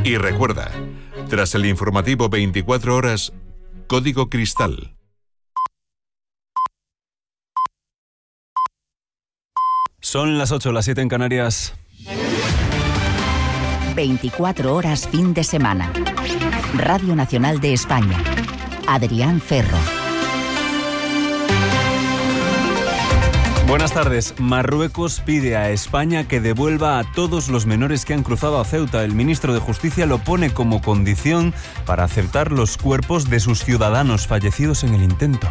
Y recuerda, tras el informativo 24 horas, Código Cristal. Son las 8, las 7 en Canarias. 24 horas fin de semana. Radio Nacional de España. Adrián Ferro. Buenas tardes. Marruecos pide a España que devuelva a todos los menores que han cruzado a Ceuta. El ministro de Justicia lo pone como condición para aceptar los cuerpos de sus ciudadanos fallecidos en el intento.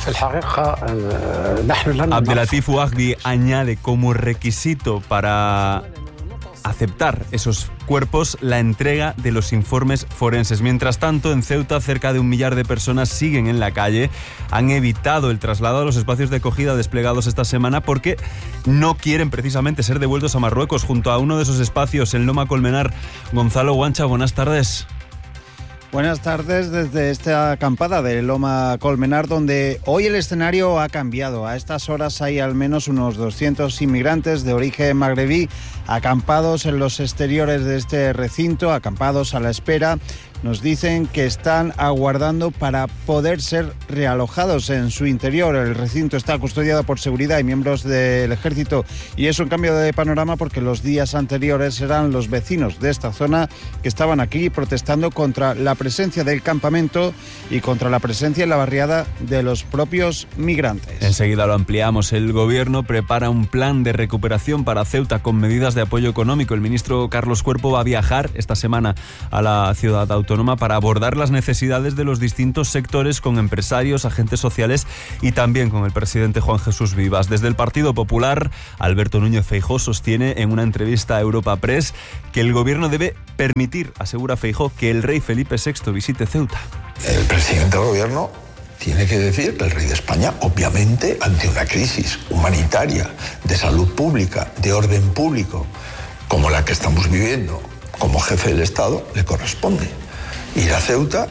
Abdelatif Ouagdi añade como requisito para aceptar esos cuerpos la entrega de los informes forenses. Mientras tanto, en Ceuta, cerca de 1 millar de personas siguen en la calle. Han evitado el traslado a los espacios de acogida desplegados esta semana porque no quieren precisamente ser devueltos a Marruecos. Junto a uno de esos espacios, en Loma Colmenar, Gonzalo Guancha, buenas tardes. Buenas tardes desde esta acampada de Loma Colmenar, donde hoy el escenario ha cambiado. A estas horas hay al menos unos 200 inmigrantes de origen magrebí acampados en los exteriores de este recinto, acampados a la espera. Nos dicen que están aguardando para poder ser realojados en su interior. El recinto está custodiado por seguridad y miembros del ejército, y es un cambio de panorama porque los días anteriores eran los vecinos de esta zona que estaban aquí protestando contra la presencia del campamento y contra la presencia en la barriada de los propios migrantes. Enseguida lo ampliamos. El gobierno prepara un plan de recuperación para Ceuta con medidas de apoyo económico. El ministro Carlos Cuerpo va a viajar esta semana a la ciudad autónoma para abordar las necesidades de los distintos sectores con empresarios, agentes sociales y también con el presidente Juan Jesús Vivas. Desde el Partido Popular, Alberto Núñez Feijóo sostiene en una entrevista a Europa Press que el gobierno debe permitir, asegura Feijóo, que el rey Felipe VI visite Ceuta. El presidente del gobierno tiene que decir que el rey de España, obviamente, ante una crisis humanitaria, de salud pública, de orden público, como la que estamos viviendo, como jefe del Estado, le corresponde ir a Ceuta.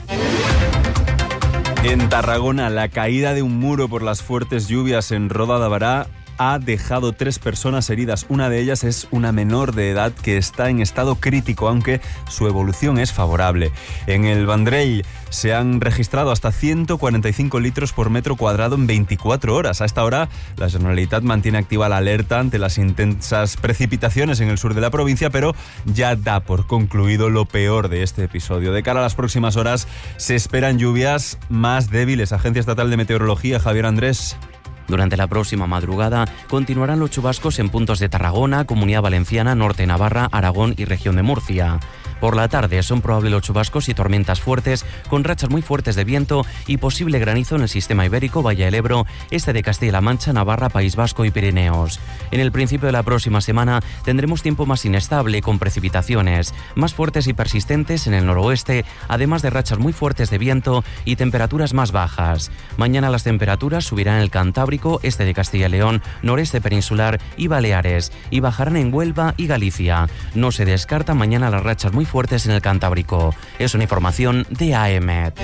En Tarragona, la caída de un muro por las fuertes lluvias en Roda de Bará ha dejado 3 personas heridas. Una de ellas es una menor de edad que está en estado crítico, aunque su evolución es favorable. En el Vendrell se han registrado hasta 145 litros por metro cuadrado en 24 horas. A esta hora, la Generalitat mantiene activa la alerta ante las intensas precipitaciones en el sur de la provincia, pero ya da por concluido lo peor de este episodio. De cara a las próximas horas, se esperan lluvias más débiles. Agencia Estatal de Meteorología, Javier Andrés. Durante la próxima madrugada continuarán los chubascos en puntos de Tarragona, Comunidad Valenciana, Norte de Navarra, Aragón y Región de Murcia. Por la tarde son probables los chubascos y tormentas fuertes, con rachas muy fuertes de viento y posible granizo en el sistema ibérico, Valle del Ebro, este de Castilla-La Mancha, Navarra, País Vasco y Pirineos. En el principio de la próxima semana tendremos tiempo más inestable, con precipitaciones más fuertes y persistentes en el noroeste, además de rachas muy fuertes de viento y temperaturas más bajas. Mañana las temperaturas subirán en el Cantábrico, este de Castilla y León, noreste peninsular y Baleares, y bajarán en Huelva y Galicia. No se descarta mañana las rachas muy fuertes en el Cantábrico. Es una información de AEMET.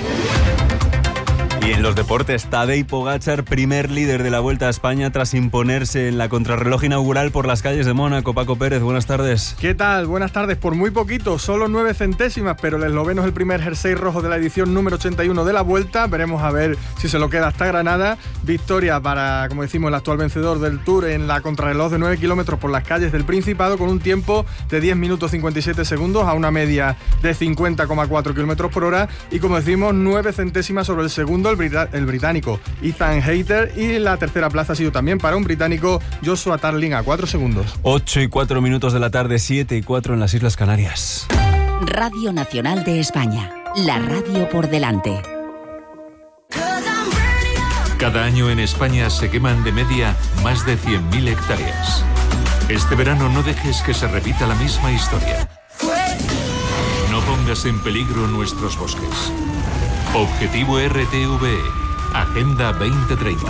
Y en los deportes, Tadej Pogačar, primer líder de la Vuelta a España tras imponerse en la contrarreloj inaugural por las calles de Mónaco. Paco Pérez, buenas tardes. ¿Qué tal? Buenas tardes. Por muy poquito, solo 9 centésimas, pero el esloveno es el primer jersey rojo de la edición número 81 de la Vuelta. Veremos a ver si se lo queda hasta Granada. Victoria para, como decimos, el actual vencedor del Tour en la contrarreloj de 9 kilómetros por las calles del Principado, con un tiempo de 10 minutos 57 segundos a una media de 50,4 kilómetros por hora. Y como decimos, 9 centésimas sobre el segundo, el británico Ethan Hayter, y la tercera plaza ha sido también para un británico, Joshua Tarling, a 4 segundos. 8:04 de la tarde, 7:04 en las Islas Canarias. Radio Nacional de España, la radio por delante. Cada año en España se queman de media más de 100.000 hectáreas. Este verano no dejes que se repita la misma historia. No pongas en peligro nuestros bosques. Objetivo RTVE, Agenda 2030.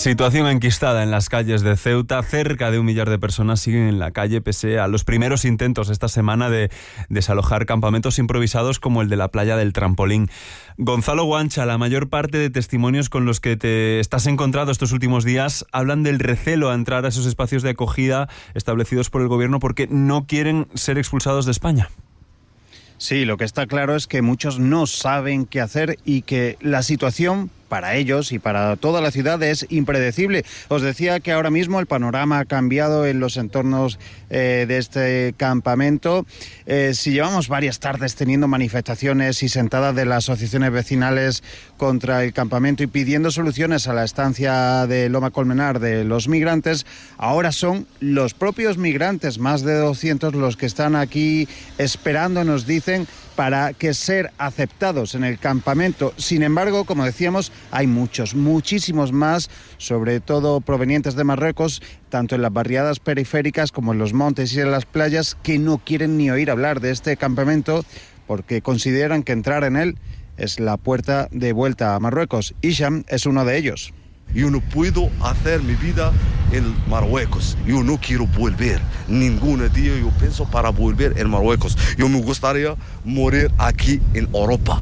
Situación enquistada en las calles de Ceuta. Cerca de 1 millar de personas siguen en la calle pese a los primeros intentos esta semana de desalojar campamentos improvisados como el de la playa del Trampolín. Gonzalo Guancha, la mayor parte de testimonios con los que te estás encontrado estos últimos días hablan del recelo a entrar a esos espacios de acogida establecidos por el gobierno porque no quieren ser expulsados de España. Sí, lo que está claro es que muchos no saben qué hacer y que la situación para ellos y para toda la ciudad es impredecible. Os decía que ahora mismo el panorama ha cambiado en los entornos de este campamento. Si llevamos varias tardes teniendo manifestaciones y sentadas de las asociaciones vecinales contra el campamento y pidiendo soluciones a la estancia de Loma Colmenar de los migrantes, ahora son los propios migrantes, más de 200 los que están aquí esperando, nos dicen, para que ser aceptados en el campamento. Sin embargo, como decíamos, hay muchísimos más, sobre todo provenientes de Marruecos, tanto en las barriadas periféricas como en los montes y en las playas, que no quieren ni oír hablar de este campamento porque consideran que entrar en él es la puerta de vuelta a Marruecos. Isham es uno de ellos. Yo no puedo hacer mi vida en Marruecos. Yo no quiero volver. Ningún día yo pienso para volver en Marruecos. Yo me gustaría morir aquí en Europa.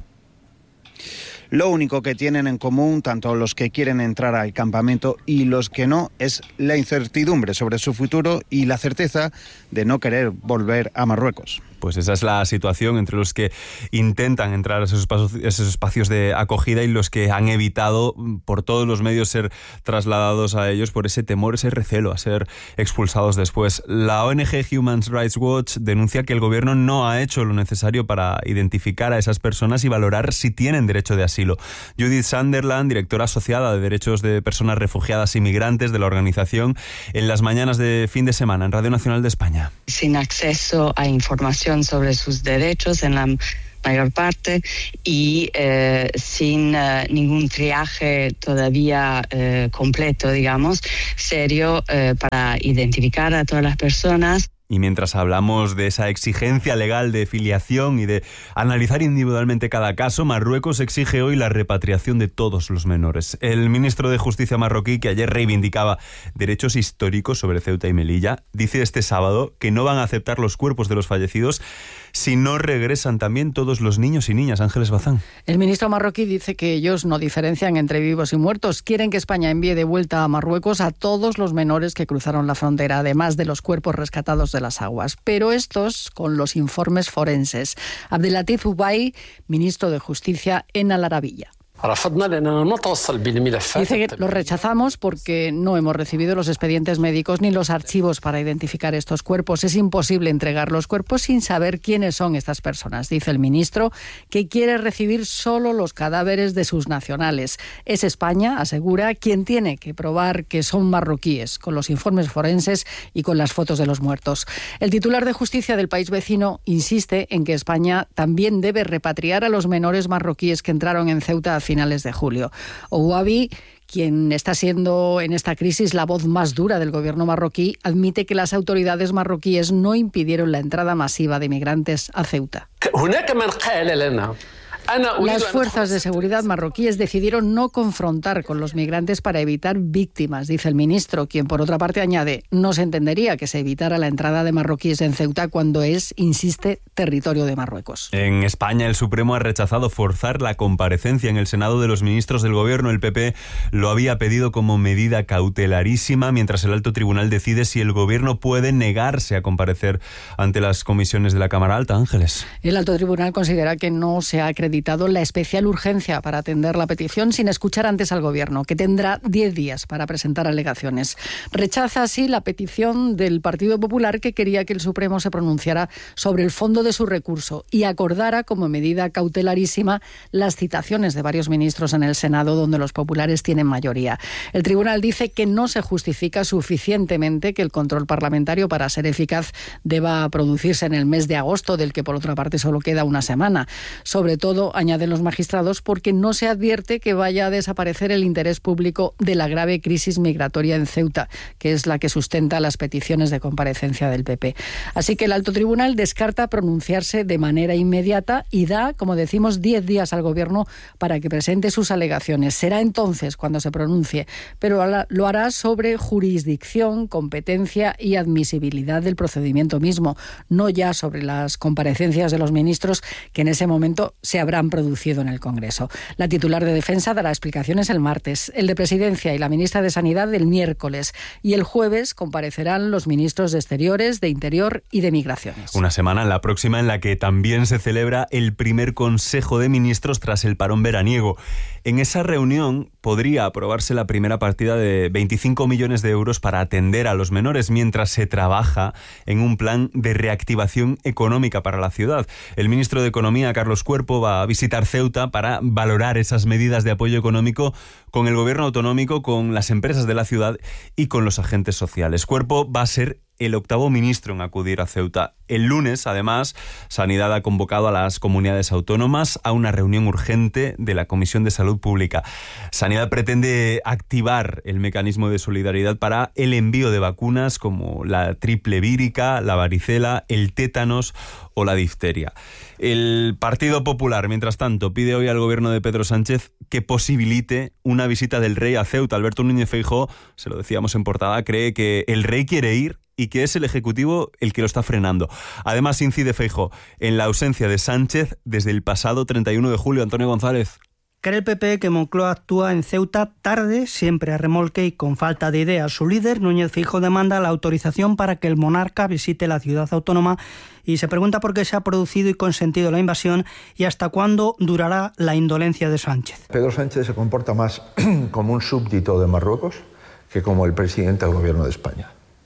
Lo único que tienen en común, tanto los que quieren entrar al campamento y los que no, es la incertidumbre sobre su futuro y la certeza de no querer volver a Marruecos. Pues esa es la situación entre los que intentan entrar a esos espacios de acogida y los que han evitado por todos los medios ser trasladados a ellos por ese temor, ese recelo a ser expulsados después. La ONG Human Rights Watch denuncia que el gobierno no ha hecho lo necesario para identificar a esas personas y valorar si tienen derecho de asilo. Judith Sunderland, directora asociada de Derechos de Personas Refugiadas y Migrantes de la organización, en las mañanas de fin de semana en Radio Nacional de España. Sin acceso a información sobre sus derechos en la mayor parte y sin ningún triaje todavía completo, digamos, serio para identificar a todas las personas. Y mientras hablamos de esa exigencia legal de filiación y de analizar individualmente cada caso, Marruecos exige hoy la repatriación de todos los menores. El ministro de Justicia marroquí, que ayer reivindicaba derechos históricos sobre Ceuta y Melilla, dice este sábado que no van a aceptar los cuerpos de los fallecidos si no regresan también todos los niños y niñas. Ángeles Bazán. El ministro marroquí dice que ellos no diferencian entre vivos y muertos. Quieren que España envíe de vuelta a Marruecos a todos los menores que cruzaron la frontera, además de los cuerpos rescatados de las aguas. Pero estos con los informes forenses. Abdelatif Ubay, ministro de Justicia en Al Arabiyya. Dice que lo rechazamos porque no hemos recibido los expedientes médicos ni los archivos para identificar estos cuerpos. Es imposible entregar los cuerpos sin saber quiénes son estas personas. Dice el ministro que quiere recibir solo los cadáveres de sus nacionales. Es España, asegura, quien tiene que probar que son marroquíes, con los informes forenses y con las fotos de los muertos. El titular de justicia del país vecino insiste en que España también debe repatriar a los menores marroquíes que entraron en Ceuta a finales de julio. Ouabi, quien está siendo en esta crisis la voz más dura del gobierno marroquí, admite que las autoridades marroquíes no impidieron la entrada masiva de migrantes a Ceuta. Las fuerzas de seguridad marroquíes decidieron no confrontar con los migrantes para evitar víctimas, dice el ministro, quien por otra parte añade, no se entendería que se evitara la entrada de marroquíes en Ceuta cuando es, insiste, territorio de Marruecos. En España el Supremo ha rechazado forzar la comparecencia en el Senado de los ministros del Gobierno. El PP lo había pedido como medida cautelarísima, mientras el alto tribunal decide si el Gobierno puede negarse a comparecer ante las comisiones de la Cámara Alta. Ángeles. El alto tribunal considera que no se ha acreditado la especial urgencia para atender la petición sin escuchar antes al Gobierno, que tendrá 10 días para presentar alegaciones. Rechaza así la petición del Partido Popular, que quería que el Supremo se pronunciara sobre el fondo de su recurso y acordara como medida cautelarísima las citaciones de varios ministros en el Senado, donde los populares tienen mayoría. El tribunal dice que no se justifica suficientemente que el control parlamentario, para ser eficaz, deba producirse en el mes de agosto, del que por otra parte solo queda una semana. Sobre todo todo, añaden los magistrados, porque no se advierte que vaya a desaparecer el interés público de la grave crisis migratoria en Ceuta, que es la que sustenta las peticiones de comparecencia del PP. Así que el alto tribunal descarta pronunciarse de manera inmediata y da, como decimos, 10 días al Gobierno para que presente sus alegaciones. Será entonces cuando se pronuncie, pero lo hará sobre jurisdicción, competencia y admisibilidad del procedimiento mismo, no ya sobre las comparecencias de los ministros que en ese momento se habrán producido en el Congreso. La titular de Defensa dará explicaciones el martes, el de Presidencia y la ministra de Sanidad el miércoles, y el jueves comparecerán los ministros de Exteriores, de Interior y de Migraciones. Una semana, la próxima, en la que también se celebra el primer Consejo de Ministros tras el parón veraniego. En esa reunión podría aprobarse la primera partida de 25 millones de euros para atender a los menores, mientras se trabaja en un plan de reactivación económica para la ciudad. El ministro de Economía, Carlos Cuerpo, va a visitar Ceuta para valorar esas medidas de apoyo económico con el gobierno autonómico, con las empresas de la ciudad y con los agentes sociales. Cuerpo va a ser el 8º ministro en acudir a Ceuta. El lunes, además, Sanidad ha convocado a las comunidades autónomas a una reunión urgente de la Comisión de Salud Pública. Sanidad pretende activar el mecanismo de solidaridad para el envío de vacunas como la triple vírica, la varicela, el tétanos o la difteria. El Partido Popular, mientras tanto, pide hoy al gobierno de Pedro Sánchez que posibilite una visita del rey a Ceuta. Alberto Núñez Feijóo, se lo decíamos en portada, cree que el rey quiere ir y que es el Ejecutivo el que lo está frenando. Además, incide Feijóo en la ausencia de Sánchez desde el pasado 31 de julio. Antonio González. Cree el PP que Moncloa actúa en Ceuta tarde, siempre a remolque y con falta de ideas. Su líder, Núñez Feijóo, demanda la autorización para que el monarca visite la ciudad autónoma y se pregunta por qué se ha producido y consentido la invasión y hasta cuándo durará la indolencia de Sánchez. Pedro Sánchez se comporta más como un súbdito de Marruecos que como el presidente del gobierno de España.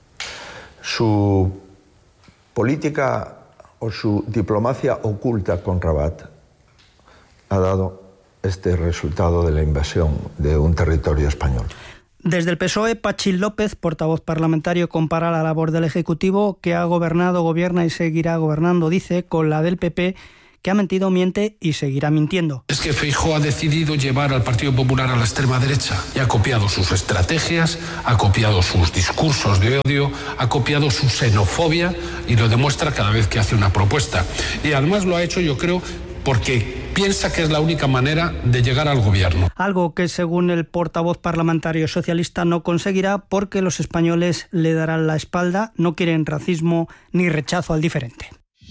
Su política o su diplomacia oculta con Rabat ha dado este resultado de la invasión de un territorio español. Desde el PSOE, Pachi López, portavoz parlamentario, compara la labor del Ejecutivo, que ha gobernado, gobierna y seguirá gobernando, dice, con la del PP, que ha mentido, miente y seguirá mintiendo. Es que Feijóo ha decidido llevar al Partido Popular a la extrema derecha y ha copiado sus estrategias, ha copiado sus discursos de odio, ha copiado su xenofobia y lo demuestra cada vez que hace una propuesta. Y además lo ha hecho, yo creo, porque piensa que es la única manera de llegar al gobierno. Algo que, según el portavoz parlamentario socialista, no conseguirá porque los españoles le darán la espalda, no quieren racismo ni rechazo al diferente.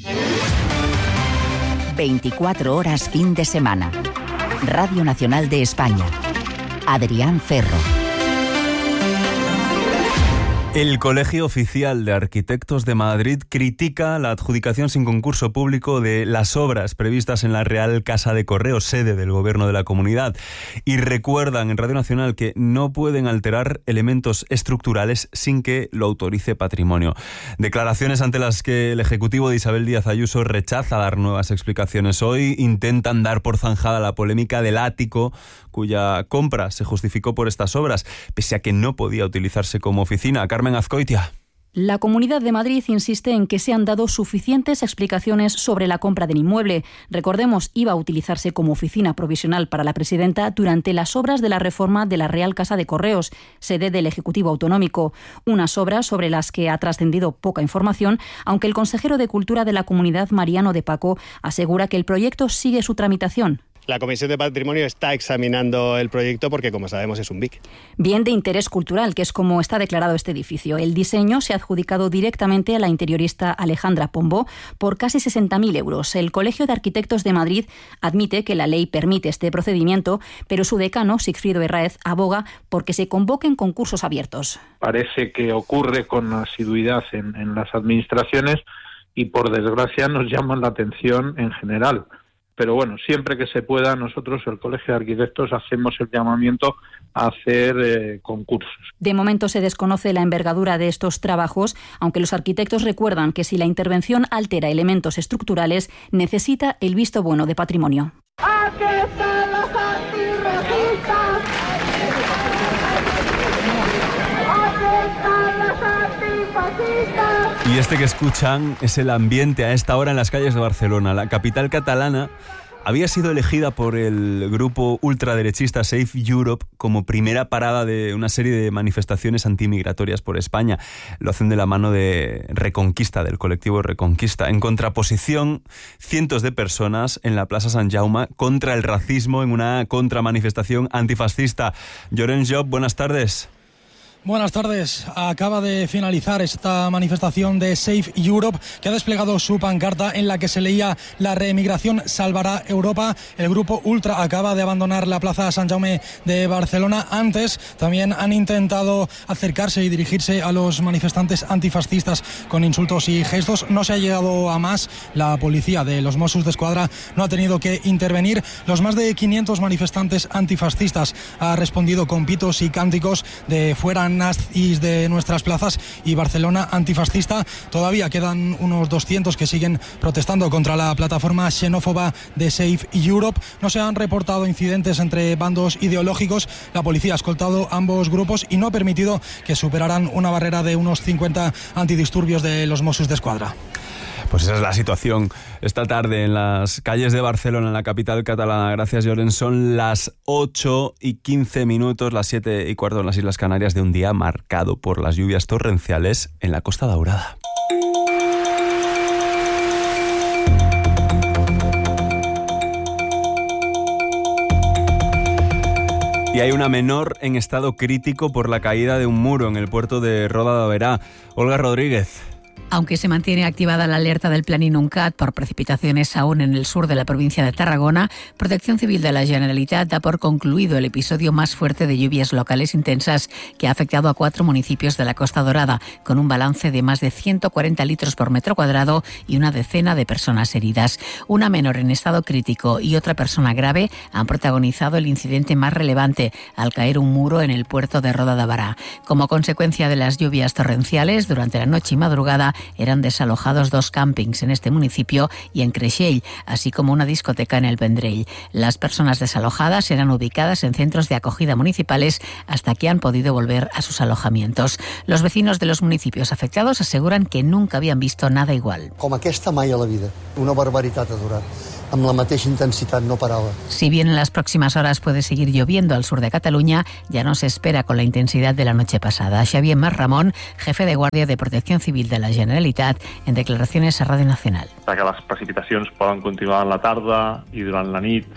24 horas fin de semana. Radio Nacional de España. Adrián Ferro. El Colegio Oficial de Arquitectos de Madrid critica la adjudicación sin concurso público de las obras previstas en la Real Casa de Correos, sede del Gobierno de la Comunidad, y recuerdan en Radio Nacional que no pueden alterar elementos estructurales sin que lo autorice Patrimonio. Declaraciones ante las que el Ejecutivo de Isabel Díaz Ayuso rechaza dar nuevas explicaciones. Hoy intentan dar por zanjada la polémica del ático, cuya compra se justificó por estas obras, pese a que no podía utilizarse como oficina. Carmen Azcoitia. La Comunidad de Madrid insiste en que se han dado suficientes explicaciones sobre la compra del inmueble. Recordemos, iba a utilizarse como oficina provisional para la presidenta durante las obras de la reforma de la Real Casa de Correos, sede del Ejecutivo Autonómico. Unas obras sobre las que ha trascendido poca información, aunque el consejero de Cultura de la Comunidad, Mariano de Paco, asegura que el proyecto sigue su tramitación. La Comisión de Patrimonio está examinando el proyecto porque, como sabemos, es un BIC. Bien de interés cultural, que es como está declarado este edificio. El diseño se ha adjudicado directamente a la interiorista Alejandra Pombo por casi 60.000 euros. El Colegio de Arquitectos de Madrid admite que la ley permite este procedimiento, pero su decano, Sigfrido Herráez, aboga porque se convoquen concursos abiertos. Parece que ocurre con asiduidad en las administraciones y, por desgracia, nos llaman la atención en general. Pero bueno, siempre que se pueda, nosotros, el Colegio de Arquitectos, hacemos el llamamiento a hacer concursos. De momento se desconoce la envergadura de estos trabajos, aunque los arquitectos recuerdan que si la intervención altera elementos estructurales, necesita el visto bueno de Patrimonio. ¡Aquí están los antirracistas! ¡Aquí están los antifascistas! Y este que escuchan es el ambiente a esta hora en las calles de Barcelona. La capital catalana había sido elegida por el grupo ultraderechista Safe Europe como primera parada de una serie de manifestaciones antimigratorias por España. Lo hacen de la mano de Reconquista, del colectivo Reconquista. En contraposición, cientos de personas en la Plaza Sant Jaume contra el racismo en una contramanifestación antifascista. Llorenç Job, buenas tardes. Buenas tardes. Acaba de finalizar esta manifestación de Safe Europe, que ha desplegado su pancarta en la que se leía: la reemigración salvará Europa. El grupo ultra acaba de abandonar la Plaza Sant Jaume de Barcelona. Antes también han intentado acercarse y dirigirse a los manifestantes antifascistas con insultos y gestos. No se ha llegado a más. La policía de los Mossos d'Esquadra no ha tenido que intervenir. Los más de 500 manifestantes antifascistas han respondido con pitos y cánticos de fuera nazis de nuestras plazas y Barcelona antifascista. Todavía quedan unos 200 que siguen protestando contra la plataforma xenófoba de Safe Europe. No se han reportado incidentes entre bandos ideológicos. La policía ha escoltado ambos grupos y no ha permitido que superaran una barrera de unos 50 antidisturbios de los Mossos d'Esquadra. Pues esa es la situación esta tarde en las calles de Barcelona, en la capital catalana. Gracias, Llorenç. Son las 8:15, las 7:15 en las Islas Canarias, de un día marcado por las lluvias torrenciales en la Costa Daurada. Y hay una menor en estado crítico por la caída de un muro en el puerto de Roda de Berà. Olga Rodríguez. Aunque se mantiene activada la alerta del Plan Inuncat por precipitaciones aún en el sur de la provincia de Tarragona, Protección Civil de la Generalitat da por concluido el episodio más fuerte de lluvias locales intensas que ha afectado a 4 municipios de la Costa Dorada, con un balance de más de 140 litros por metro cuadrado y una decena de personas heridas. Una menor en estado crítico y otra persona grave han protagonizado el incidente más relevante al caer un muro en el puerto de Roda de Berà. Como consecuencia de las lluvias torrenciales, durante la noche y madrugada eran desalojados 2 campings en este municipio y en Creixell, así como una discoteca en el Vendrell. Las personas desalojadas eran ubicadas en centros de acogida municipales hasta que han podido volver a sus alojamientos. Los vecinos de los municipios afectados aseguran que nunca habían visto nada igual. Com aquesta mai a la vida. Una barbaritat ha durat. Amb la mateixa intensitat, no parava. Si bien en las próximas horas puede seguir lloviendo al sur de Cataluña, ya no se espera con la intensidad de la noche pasada. Xavier Mas Ramón, jefe de Guàrdia de Protecció Civil de la Generalitat, en declaraciones a Radio Nacional. Que les precipitacions poden continuar en la tarda i durant la nit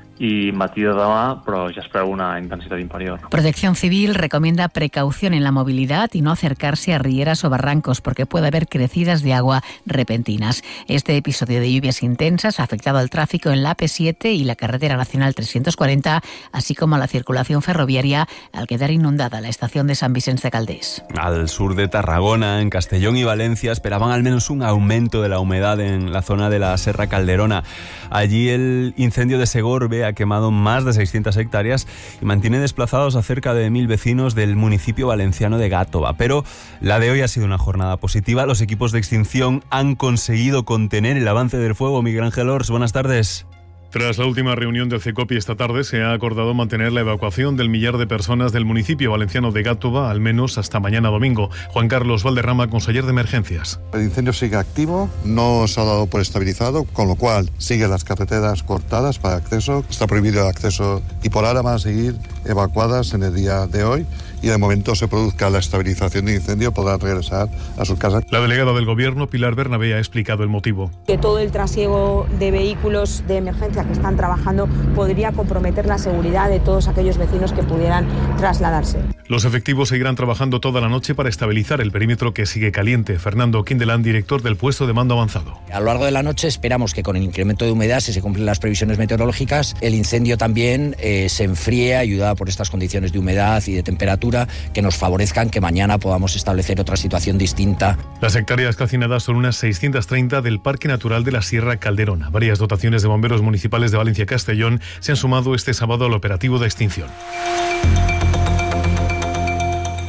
y matí de demà, però ja es preveu una intensidad inferior. Protección Civil recomienda precaución en la movilidad y no acercarse a rieras o barrancos porque puede haber crecidas de agua repentinas. Este episodio de lluvias intensas ha afectado al tráfico en la AP7 y la carretera nacional 340, así como a la circulación ferroviaria al quedar inundada la estación de Sant Vicenç de Calders. Al sur de Tarragona, en Castellón y Valencia, esperaban al menos un aumento de la humedad en la zona de la Serra Calderona. Allí el incendio de Segorbe ha quemado más de 600 hectáreas y mantiene desplazados a cerca de 1.000 vecinos del municipio valenciano de Gàtova. Pero la de hoy ha sido una jornada positiva. Los equipos de extinción han conseguido contener el avance del fuego. Miguel Ángel Ors, buenas tardes. Tras la última reunión del CECOPI esta tarde, se ha acordado mantener la evacuación del millar de personas del municipio valenciano de Gàtova, al menos hasta mañana domingo. Juan Carlos Valderrama, conseller de Emergencias. El incendio sigue activo, no se ha dado por estabilizado, con lo cual siguen las carreteras cortadas para acceso. Está prohibido el acceso y por ahora van a seguir evacuadas en el día de hoy. Y de momento se produzca la estabilización del incendio, podrán regresar a sus casas. La delegada del Gobierno, Pilar Bernabé, ha explicado el motivo. Que todo el trasiego de vehículos de emergencia que están trabajando podría comprometer la seguridad de todos aquellos vecinos que pudieran trasladarse. Los efectivos seguirán trabajando toda la noche para estabilizar el perímetro que sigue caliente. Fernando Quindelán, director del puesto de mando avanzado. A lo largo de la noche esperamos que con el incremento de humedad, si se cumplen las previsiones meteorológicas, el incendio también se enfríe, ayudada por estas condiciones de humedad y de temperatura que nos favorezcan que mañana podamos establecer otra situación distinta. Las hectáreas calcinadas son unas 630 del Parque Natural de la Sierra Calderona. Varias dotaciones de bomberos municipales de Valencia y Castellón se han sumado este sábado al operativo de extinción.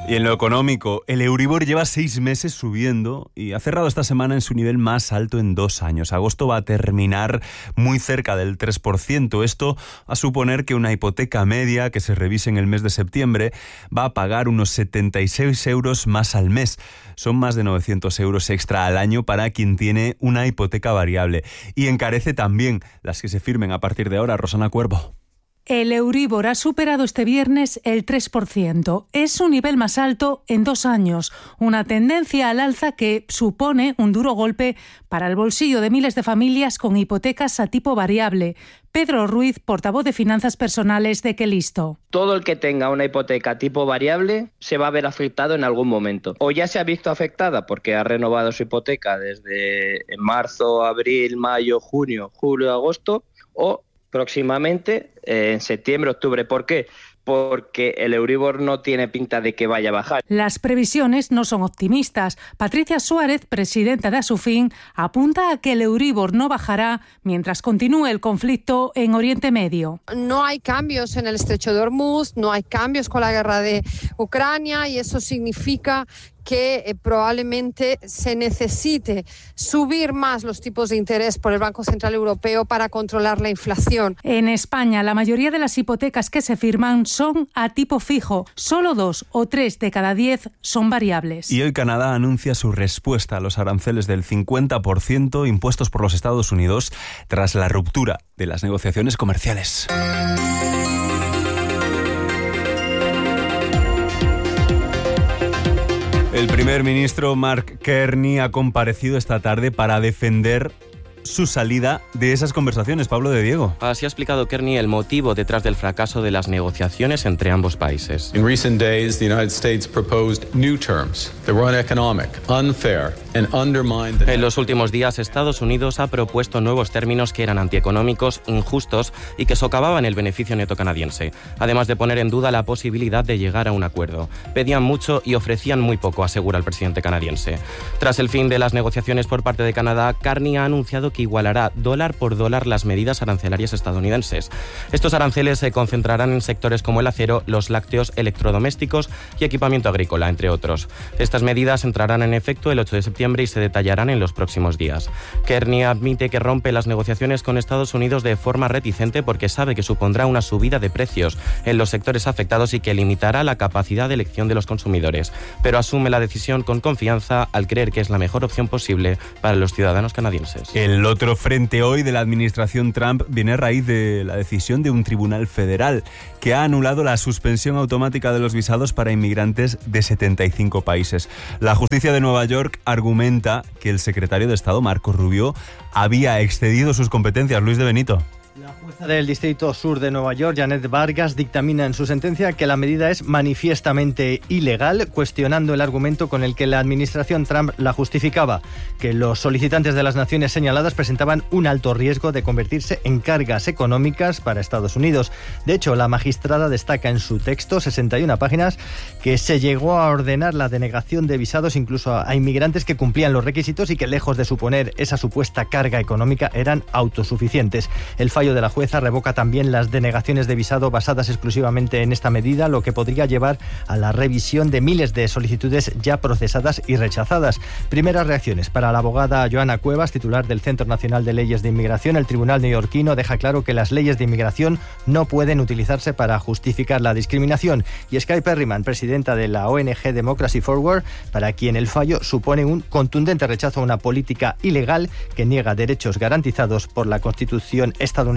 Y en lo económico, el Euribor lleva 6 meses subiendo y ha cerrado esta semana en su nivel más alto en 2 años. Agosto va a terminar muy cerca del 3%. Esto va a suponer que una hipoteca media que se revise en el mes de septiembre va a pagar unos 76 euros más al mes. Son más de 900 euros extra al año para quien tiene una hipoteca variable. Y encarece también las que se firmen a partir de ahora. Rosana Cuervo. El Euribor ha superado este viernes el 3%. Es su nivel más alto en 2 años. Una tendencia al alza que supone un duro golpe para el bolsillo de miles de familias con hipotecas a tipo variable. Pedro Ruiz, portavoz de Finanzas Personales de Qué Listo. Todo el que tenga una hipoteca tipo variable se va a ver afectado en algún momento. O ya se ha visto afectada porque ha renovado su hipoteca desde marzo, abril, mayo, junio, julio, agosto, o próximamente en septiembre, octubre. ¿Por qué? Porque el Euribor no tiene pinta de que vaya a bajar. Las previsiones no son optimistas. Patricia Suárez, presidenta de Asufin, apunta a que el Euribor no bajará mientras continúe el conflicto en Oriente Medio. No hay cambios en el estrecho de Hormuz, no hay cambios con la guerra de Ucrania y eso significa que probablemente se necesite subir más los tipos de interés por el Banco Central Europeo para controlar la inflación. En España, la mayoría de las hipotecas que se firman son a tipo fijo. Solo 2 o 3 de cada 10 son variables. Y hoy Canadá anuncia su respuesta a los aranceles del 50% impuestos por los Estados Unidos tras la ruptura de las negociaciones comerciales. El primer ministro Mark Carney ha comparecido esta tarde para defender su salida de esas conversaciones. Pablo de Diego. Así ha explicado Carney el motivo detrás del fracaso de las negociaciones entre ambos países. In recent days, the United States proposed new terms that were uneconomic, unfair and undermined the... En los últimos días, Estados Unidos ha propuesto nuevos términos que eran antieconómicos, injustos y que socavaban el beneficio neto canadiense, además de poner en duda la posibilidad de llegar a un acuerdo. Pedían mucho y ofrecían muy poco, asegura el presidente canadiense. Tras el fin de las negociaciones por parte de Canadá, Carney ha anunciado que igualará dólar por dólar las medidas arancelarias estadounidenses. Estos aranceles se concentrarán en sectores como el acero, los lácteos, electrodomésticos y equipamiento agrícola, entre otros. Estas medidas entrarán en efecto el 8 de septiembre y se detallarán en los próximos días. Carney admite que rompe las negociaciones con Estados Unidos de forma reticente porque sabe que supondrá una subida de precios en los sectores afectados y que limitará la capacidad de elección de los consumidores, pero asume la decisión con confianza al creer que es la mejor opción posible para los ciudadanos canadienses. El otro frente hoy de la administración Trump viene a raíz de la decisión de un tribunal federal que ha anulado la suspensión automática de los visados para inmigrantes de 75 países. La justicia de Nueva York argumenta que el secretario de Estado, Marco Rubio, había excedido sus competencias. Luis de Benito. La jueza del Distrito Sur de Nueva York, Janet Vargas, dictamina en su sentencia que la medida es manifiestamente ilegal, cuestionando el argumento con el que la administración Trump la justificaba, que los solicitantes de las naciones señaladas presentaban un alto riesgo de convertirse en cargas económicas para Estados Unidos. De hecho, la magistrada destaca en su texto, 61 páginas, que se llegó a ordenar la denegación de visados incluso a inmigrantes que cumplían los requisitos y que, lejos de suponer esa supuesta carga económica, eran autosuficientes. El fallo de la jueza revoca también las denegaciones de visado basadas exclusivamente en esta medida, lo que podría llevar a la revisión de miles de solicitudes ya procesadas y rechazadas. Primeras reacciones para la abogada Joana Cuevas, titular del Centro Nacional de Leyes de Inmigración. El tribunal neoyorquino deja claro que las leyes de inmigración no pueden utilizarse para justificar la discriminación. Y Sky Perryman, presidenta de la ONG Democracy Forward, para quien el fallo supone un contundente rechazo a una política ilegal que niega derechos garantizados por la Constitución estadounidense.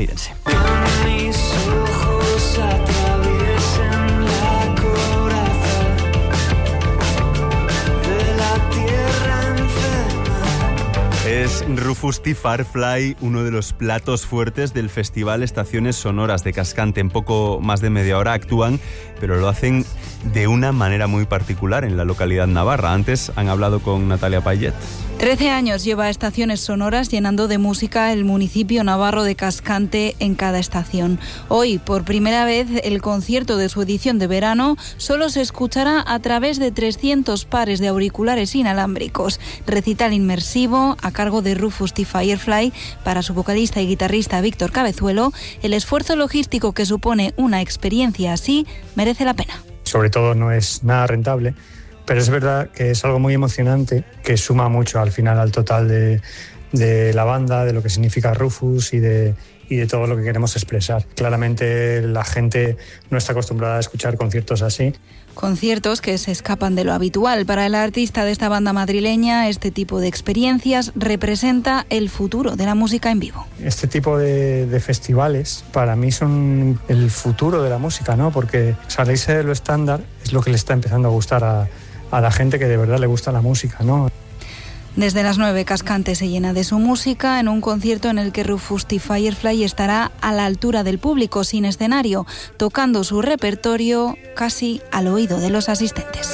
Es Rufus T. Firefly, uno de los platos fuertes del Festival Estaciones Sonoras de Cascante. En poco más de media hora actúan, pero lo hacen de una manera muy particular en la localidad navarra. Antes han hablado con Natalia Payet. 13 años lleva Estaciones Sonoras llenando de música el municipio navarro de Cascante en cada estación. Hoy, por primera vez, el concierto de su edición de verano solo se escuchará a través de 300 pares de auriculares inalámbricos. Recital inmersivo a cargo de Rufus T. Firefly. Para su vocalista y guitarrista Víctor Cabezuelo, el esfuerzo logístico que supone una experiencia así merece la pena. Sobre todo no es nada rentable, pero es verdad que es algo muy emocionante que suma mucho al final al total de la banda, de lo que significa Rufus y de todo lo que queremos expresar. Claramente la gente no está acostumbrada a escuchar conciertos así. Conciertos que se escapan de lo habitual. Para el artista de esta banda madrileña, este tipo de experiencias representa el futuro de la música en vivo. Este tipo de festivales para mí son el futuro de la música, ¿no? Porque salirse de lo estándar es lo que le está empezando a gustar a la gente que de verdad le gusta la música, ¿no? Desde las 9, Cascante se llena de su música en un concierto en el que Rufus T. Firefly estará a la altura del público, sin escenario, tocando su repertorio casi al oído de los asistentes.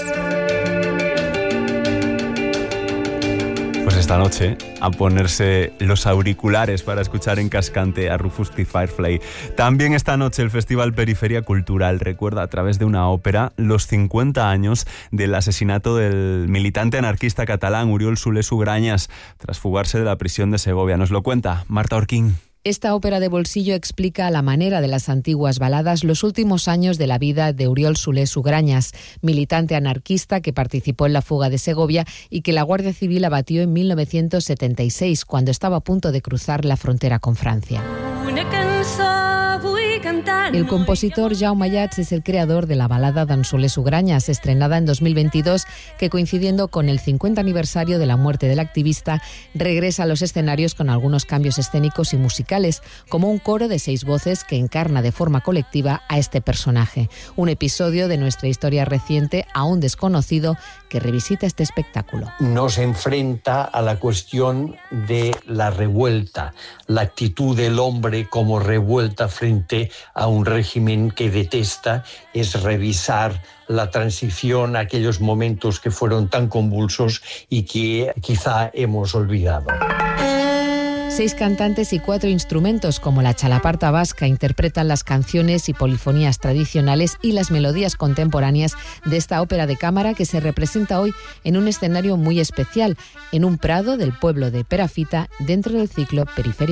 Pues esta noche a ponerse los auriculares para escuchar en Cascante a Rufus T. Firefly. También esta noche el Festival Periferia Cultural recuerda a través de una ópera los 50 años del asesinato del militante anarquista catalán Oriol Soler Sugrañas tras fugarse de la prisión de Segovia. Nos lo cuenta Marta Orquín. Esta ópera de bolsillo explica a la manera de las antiguas baladas los últimos años de la vida de Oriol Soler Sugrañas, militante anarquista que participó en la fuga de Segovia y que la Guardia Civil abatió en 1976, cuando estaba a punto de cruzar la frontera con Francia. El compositor Jaume Ayats es el creador de la balada d'en Soler Sugrañas, estrenada en 2022, que coincidiendo con el 50 aniversario de la muerte del activista, regresa a los escenarios con algunos cambios escénicos y musicales, como un coro de 6 voces que encarna de forma colectiva a este personaje. Un episodio de nuestra historia reciente, aún desconocido, que revisita este espectáculo. Nos enfrenta a la cuestión de la revuelta, la actitud del hombre como revuelta frente a un régimen que detesta, es revisar la transición, aquellos momentos que fueron tan convulsos y que quizá hemos olvidado. 6 cantantes y 4 instrumentos, como la chalaparta vasca, interpretan las canciones y polifonías tradicionales y las melodías contemporáneas de esta ópera de cámara que se representa hoy en un escenario muy especial, en un prado del pueblo de Perafita, dentro del ciclo Periferia